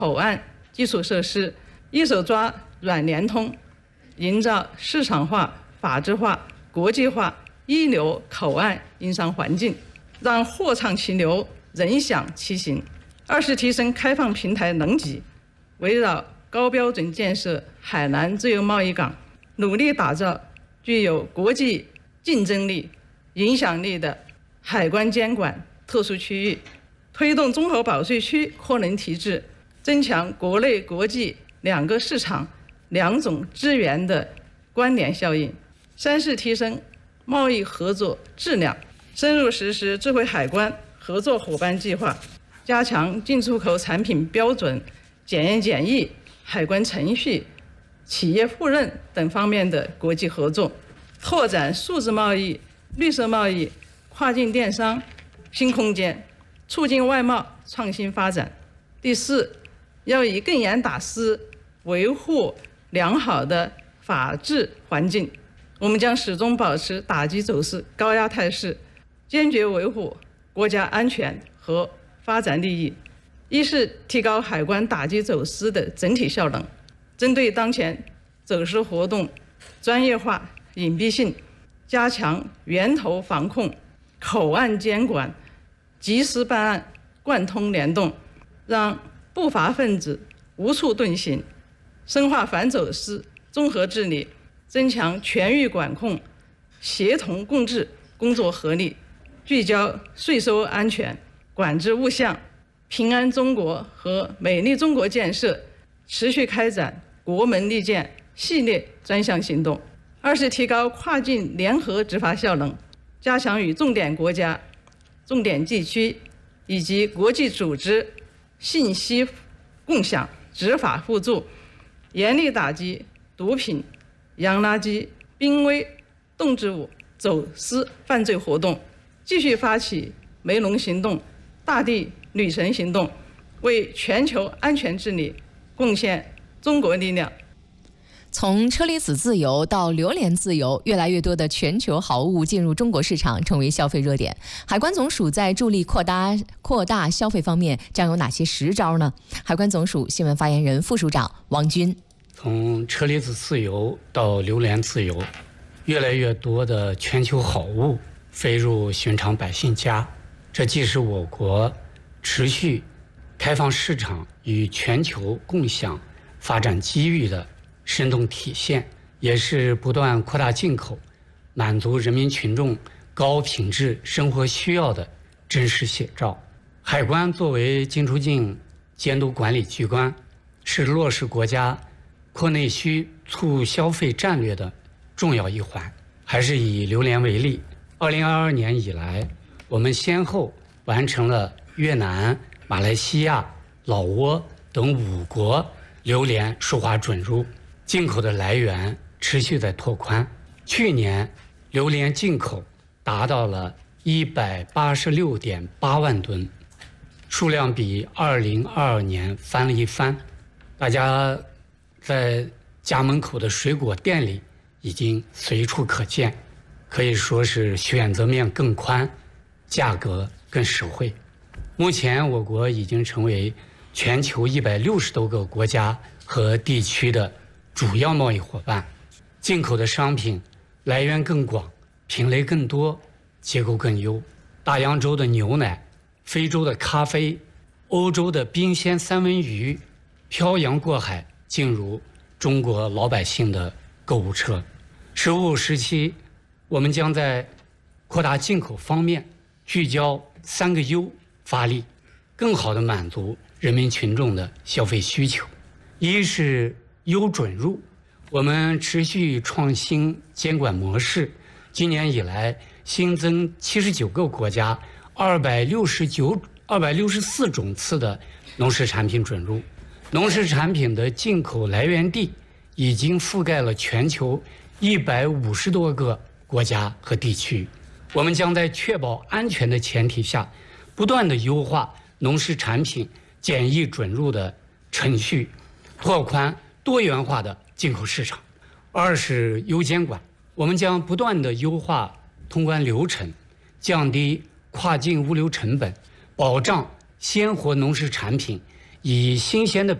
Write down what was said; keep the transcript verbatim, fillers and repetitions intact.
口岸基础设施，一手抓软联通，营造市场化、法治化、国际化、一流口岸营商环境，让货畅其流，人享其行。二是提升开放平台能级，围绕高标准建设海南自由贸易港，努力打造具有国际竞争力、影响力的海关监管特殊区域，推动综合保税区扩能提质，增强国内国际两个市场、两种资源的关联效应。三是提升贸易合作质量，深入实施智慧海关合作伙伴计划，加强进出口产品标准、检验检疫、海关程序、企业互认等方面的国际合作，拓展数字贸易、绿色贸易、跨境电商新空间，促进外贸创新发展。第四，要以更严打私，维护良好的法治环境。我们将始终保持打击走私高压态势，坚决维护国家安全和发展利益。一是提高海关打击走私的整体效能，针对当前走私活动专业化、隐蔽性，加强源头防控、口岸监管、及时办案、贯通联动，让不法分子无处遁形，深化反走私综合治理，增强全域管控、协同共治工作合力，聚焦税收安全、管制物项、平安中国和美丽中国建设，持续开展国门利剑系列专项行动。二是提高跨境联合执法效能，加强与重点国家、重点地区以及国际组织信息共享、执法互助，严厉打击毒品、洋垃圾、濒危动植物走私犯罪活动，继续发起梅龙行动、大地女神行动，为全球安全治理贡献中国力量。 从车厘子自由到榴莲自由，越来越多的全球好物进入中国市场，成为消费热点。海关总署在助力扩大扩大消费方面将有哪些实招呢？海关总署新闻发言人、副署长王军。 从车厘子自由到榴莲自由，越来越多的全球好物飞入寻常百姓家，这既是我国持续开放市场与全球共享发展机遇的生动体现，也是不断扩大进口、满足人民群众高品质生活需要的真实写照。海关作为进出境监督管理机关，是落实国家扩内需促消费战略的重要一环。还是以榴莲为例，二零二二年以来，我们先后完成了越南、马来西亚、老挝等五国榴莲数化准入，进口的来源持续在拓宽。去年榴莲进口达到了一百八十六点八万吨，数量比二零二二年翻了一番。大家在家门口的水果店里已经随处可见，可以说是选择面更宽，价格更实惠。目前我国已经成为全球一百六十多个国家和地区的主要贸易伙伴，进口的商品来源更广，品类更多，结构更优。大洋洲的牛奶、非洲的咖啡、欧洲的冰鲜三文鱼漂洋过海进入中国老百姓的购物车。十五时期，我们将在扩大进口方面聚焦三个优发力，更好地满足人民群众的消费需求。一是优准入，我们持续创新监管模式，今年以来新增七十九个国家二百六十九二百六十四种次的农事产品准入，农事产品的进口来源地已经覆盖了全球一百五十多个国家和地区。我们将在确保安全的前提下，不断地优化农事产品检疫准入的程序，拓宽多元化的进口市场。二是优监管，我们将不断地优化通关流程，降低跨境物流成本，保障鲜活农事产品以新鲜的